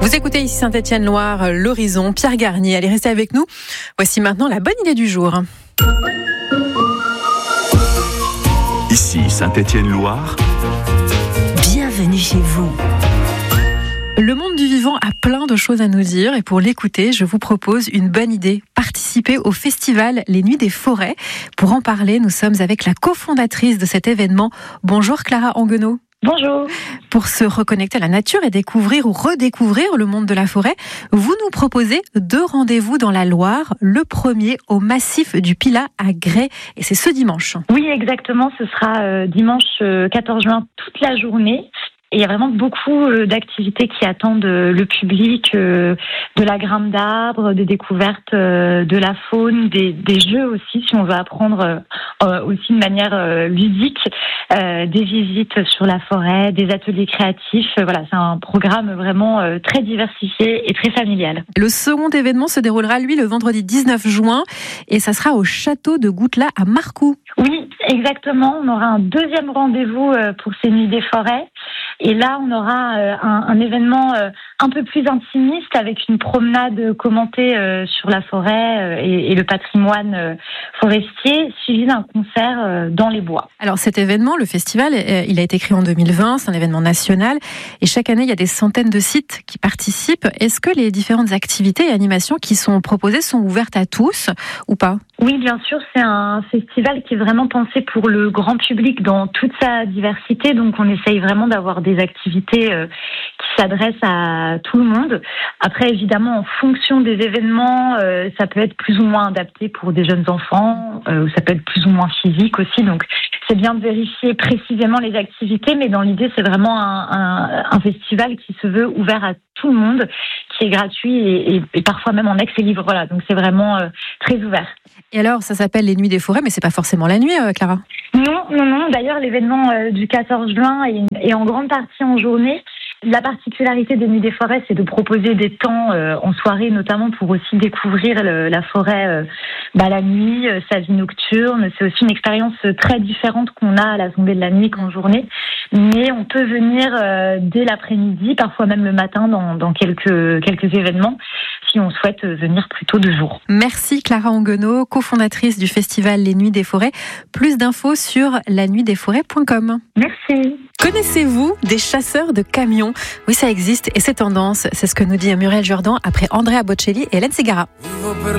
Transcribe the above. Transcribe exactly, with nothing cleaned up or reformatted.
Vous écoutez ici Saint-Étienne-Loire, l'Horizon, Pierre Garnier. Allez, restez avec nous. Voici maintenant la bonne idée du jour. Ici Saint-Étienne-Loire. Bienvenue chez vous. Le monde du vivant a plein de choses à nous dire et pour l'écouter, je vous propose une bonne idée. Participer au festival Les Nuits des Forêts. Pour en parler, nous sommes avec la cofondatrice de cet événement. Bonjour Clara Anguenot. Bonjour. Pour se reconnecter à la nature et découvrir ou redécouvrir le monde de la forêt, vous nous proposez deux rendez-vous dans la Loire. Le premier au massif du Pilat à Grès et c'est ce dimanche. Oui, exactement. Ce sera euh, dimanche euh, quatorze juin toute la journée. Et il y a vraiment beaucoup euh, d'activités qui attendent euh, le public, euh, de la grimpe d'arbres, des découvertes euh, de la faune, des, des jeux aussi, si on veut apprendre euh, aussi de manière euh, ludique, euh, des visites sur la forêt, des ateliers créatifs. Euh, voilà, c'est un programme vraiment euh, très diversifié et très familial. Le second événement se déroulera, lui, le vendredi dix-neuf juin et ça sera au château de Goutelat à Marcoux. Oui, exactement. On aura un deuxième rendez-vous euh, pour ces Nuits des Forêts. Et là, on aura euh, un, un événement euh, un peu plus intimiste avec une promenade commentée euh, sur la forêt euh, et, et le patrimoine euh, forestier, suivi d'un concert euh, dans les bois. Alors cet événement, le festival, euh, il a été créé en deux mille vingt, c'est un événement national et chaque année, il y a des centaines de sites qui participent. Est-ce que les différentes activités et animations qui sont proposées sont ouvertes à tous ou pas ? Oui, bien sûr, c'est un festival qui est vraiment pensé pour le grand public dans toute sa diversité. Donc, on essaye vraiment d'avoir des activités euh, qui s'adressent à tout le monde. Après, évidemment, en fonction des événements, euh, ça peut être plus ou moins adapté pour des jeunes enfants, euh, ou ça peut être plus ou moins physique aussi. Donc, c'est bien de vérifier précisément les activités, mais dans l'idée, c'est vraiment un, un, un festival qui se veut ouvert à tout le monde, qui est gratuit et, et, et parfois même en accès libre. Voilà, donc c'est vraiment euh, très ouvert. Et alors, ça s'appelle les Nuits des Forêts, mais c'est pas forcément la nuit, euh, Clara ? Non, non, non. D'ailleurs, l'événement euh, du quatorze juin est, est en grande partie en journée. La particularité des Nuits des Forêts, c'est de proposer des temps euh, en soirée, notamment pour aussi découvrir le, la forêt euh, bah, la nuit, euh, sa vie nocturne. C'est aussi une expérience très différente qu'on a à la tombée de la nuit qu'en journée. Mais on peut venir euh, dès l'après-midi, parfois même le matin dans, dans quelques, quelques événements, si on souhaite venir plutôt de jour. Merci Clara Anguenot, cofondatrice du festival Les Nuits des Forêts. Plus d'infos sur la nuit des forêts point com. Merci. Connaissez-vous des chasseurs de camions ? Oui, ça existe et c'est tendance. C'est ce que nous dit Muriel Jourdan après Andrea Bocelli et Hélène Ségara.